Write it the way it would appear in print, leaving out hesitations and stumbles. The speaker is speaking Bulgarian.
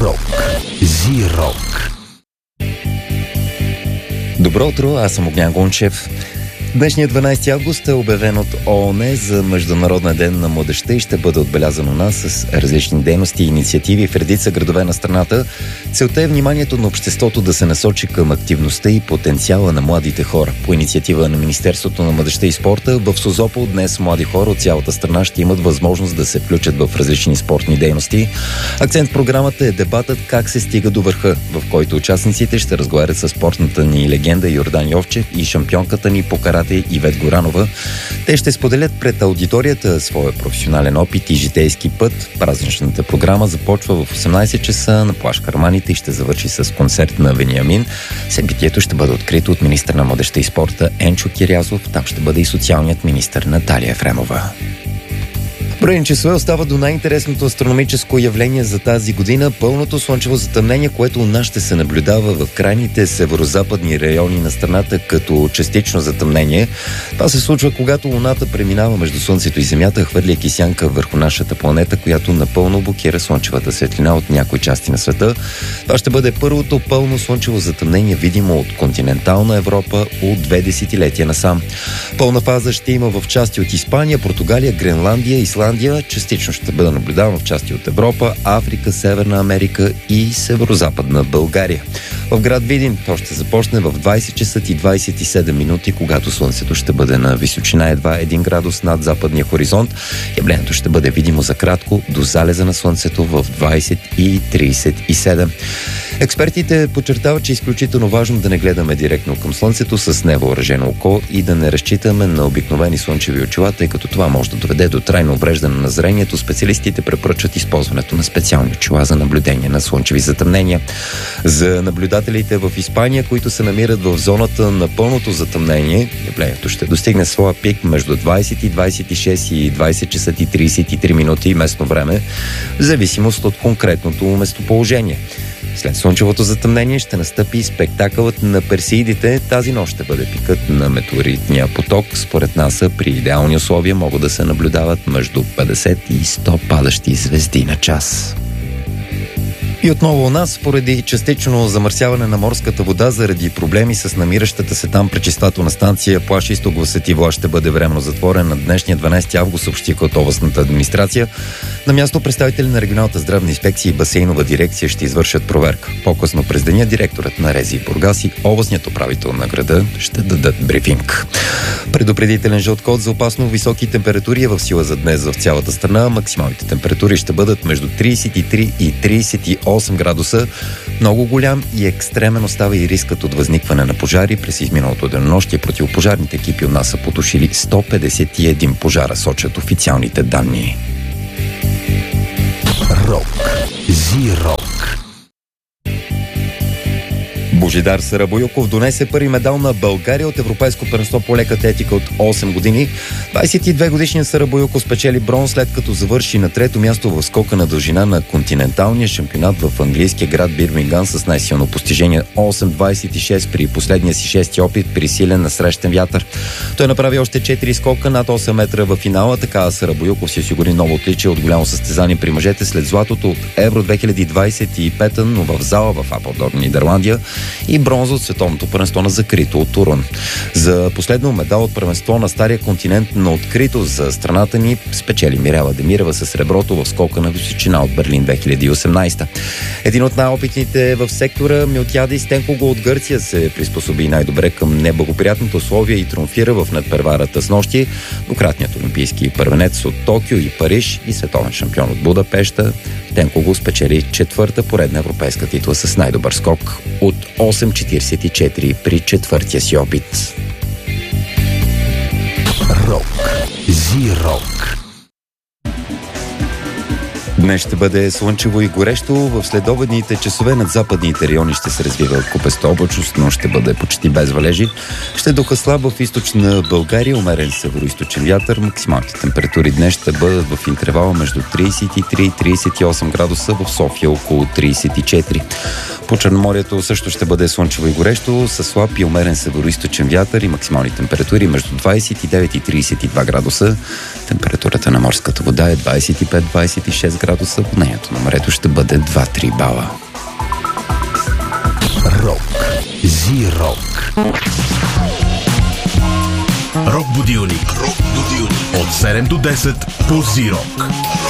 Рок. Зи-рок. Добро утро, аз съм Огнян Гончев. Днешният 12 август е обявен от ООН за Международен ден на младежта и ще бъде отбелязан у нас с различни дейности и инициативи в редица градове на страната. Целта е вниманието на обществото да се насочи към активността и потенциала на младите хора. По инициатива на Министерството на младежта и спорта, в Созопол днес млади хора от цялата страна ще имат възможност да се включат в различни спортни дейности. Акцент в програмата е дебатът как се стига до върха, в който участниците ще разговарят с спортната ни легенда Йордан Йовчев и шампионката ни по карате Ивет Горанова. Те ще споделят пред аудиторията своя професионален опит и житейски път. Празничната програма започва в 18 часа на плаж Карманите и ще завърши с концерт на Вениамин. Събитието ще бъде открито от министър на младежта и спорта Енчо Кирязов. Там ще бъде и социалният министър Наталия Ефремова. Броени часове остава до най-интересното астрономическо явление за тази година – пълното слънчево затъмнение, което у нас ще се наблюдава в крайните северозападни райони на страната като частично затъмнение. Това се случва, когато Луната преминава между Слънцето и Земята, хвърляйки сянка върху нашата планета, която напълно блокира слънчевата светлина от някои части на света. Това ще бъде първото пълно слънчево затъмнение, видимо от континентална Европа от 2 десетилетия насам. Пълна фаза ще има в части от Испания, Португалия, Гренландия, Исландия, частично ще бъде наблюдаван в части от Европа, Африка, Северна Америка и северозападна България. В град Видин то ще започне в 20 часа и 27 минути, когато слънцето ще бъде на височина едва 1 градус над западния хоризонт. Явлението ще бъде видимо за кратко до залеза на слънцето в 20:37. Експертите подчертават, че е изключително важно да не гледаме директно към слънцето с невъоръжено око и да не разчитаме на обикновени слънчеви очила, тъй като това може да доведе до трайно увреждане на зрението. Специалистите препоръчват използването на специални очила за наблюдение на слънчеви затъмнения. За наблюдателите в Испания, които се намират в зоната на пълното затъмнение, явлението ще достигне своя пик между 20:26 и 20 часа и 33 минути местно време, в зависимост от конкретното местоположение. След слънчевото затъмнение ще настъпи спектакълът на Персеидите. Тази нощ ще бъде пикът на метеоритния поток. Според НАСА при идеални условия могат да се наблюдават между 50 и 100 падащи звезди на час. И отново у нас, поради частично замърсяване на морската вода заради проблеми с намиращата се там пречиствателна станция, плаж Изток в Свети Влас ще бъде временно затворен на днешния 12 август, съобщиха от областната администрация. На място представители на регионалната здравна инспекция и басейнова дирекция ще извършат проверка. По-късно през деня директорът на РЗИ Бургас и областният управител на града ще дадат брифинг. Предупредителен жълт код за опасно високи температури е в сила за днес в цялата страна. Максималните температури ще бъдат между 33 и 38 градуса. Много голям и екстремен остава и рискът от възникване на пожари. През изминалото денонощие противопожарните екипи у нас са потушили 151 пожара, сочат официалните данни. Рок. Зи-рок. Божидар Сарабойоков донесе първи медал на България от Европейско първенство по лека атлетика от 8 години. 22-годишният Сарабойоков спечели бронз, след като завърши на трето място в скока на дължина на континенталния шампионат в английския град Бирмингам с най-силно постижение 8.26 при последния си 6-ти опит при силен насрещен вятър. Той направи още 4 скока над 8 метра във финала. Така Сарабойоков си осигури ново отличие от голямо състезание при мъжете след златото от Евро 2025, но в зала в Апелдорн, Нидерландия, и бронза от световното първенство на закрито от Турон. За последно медал от първенство на стария континент на открито за страната ни спечели Мирела Демирова със среброто в скока на височина от Берлин 2018. Един от най-опитните в сектора Милтиадис Тенкого от Гърция се приспособи най-добре към неблагоприятните условия и триумфира в надпреварата с нощи. Двукратният олимпийски първенец от Токио и Париж и световен шампион от Будапеща, Тенкого спечели 4-та поредна европейска титла с най-добър скок от 8.44 при 4-тия си опит. Рок. Зи-рок. Днес ще бъде слънчево и горещо. В следобедните часове над западните райони ще се развива купеста облачност, но ще бъде почти без валежи. Ще духа слаб в източна България, умерен североизточен вятър. Максималните температури днес ще бъдат в интервала между 33 и 38 градуса, в София около 34. По Черноморието също ще бъде слънчево и горещо, с слаб и умерен североизточен вятър и максимални температури между 29 и 32 градуса. Температурата на морската вода е 25-26 градуса, воднението на морето ще бъде 2-3 бала. Рок. Зи-рок. Рок будилник. От 7 до 10 по Зи-рок.